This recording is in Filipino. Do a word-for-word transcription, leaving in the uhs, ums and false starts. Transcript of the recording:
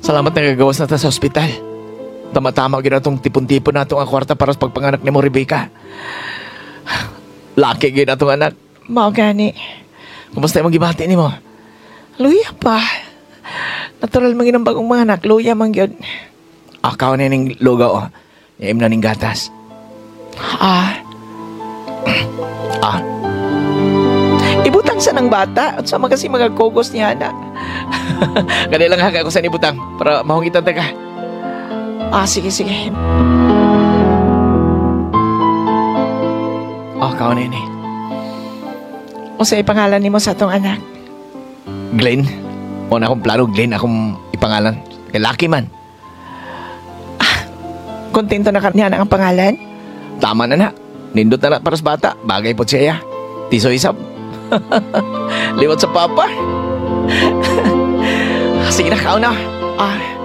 Salamat na gagawas na ta sa ospital. Tama-tama gina itong tipon-tipon na itong kwarta para sa pagpanganak ni mo, Rebecca. Laki gina itong anak. Mao gani. Kumusta yung gibati ni mo? Luya pa. Natural man ginang bagong mga anak. Luya man gyud. Akaw na yung lugaw, oh. Yaim na ning gatas. Ah, Ah, ibutang sa ng bata. At sa mga kasi mga kogos niya na. kanilang haka ako sa nibutang para mahungitan ta ka. Ah, sige, sige. Oh, kao na yun eh. O sa ipangalan ni mo sa atong anak. Glenn. O na akong plano, Glenn, akong ipangalan. Kay Lucky man. Kontento na ka niya na ang pangalan? Tama na na. Nindot na na para sa bata. Bagay po siya. Tiso isap. Liwat sa papa. Sige na, kao na. Ah,